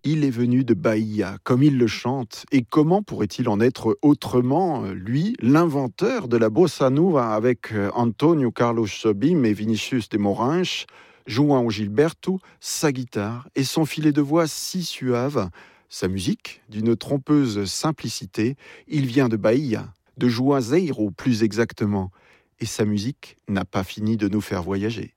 Il est venu de Bahia, comme il le chante, et comment pourrait-il en être autrement, lui, l'inventeur de la bossa nova avec Antonio Carlos Jobim et Vinicius de Moraes, jouant au Gilberto, sa guitare et son filet de voix si suave, sa musique, d'une trompeuse simplicité, il vient de Bahia, de Juazeiro plus exactement, et sa musique n'a pas fini de nous faire voyager.